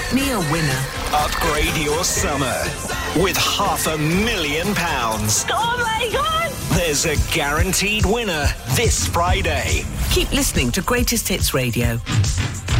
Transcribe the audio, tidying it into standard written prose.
Me a winner. Upgrade your summer with £500,000. Oh my God! There's a guaranteed winner this Friday. Keep listening to Greatest Hits Radio.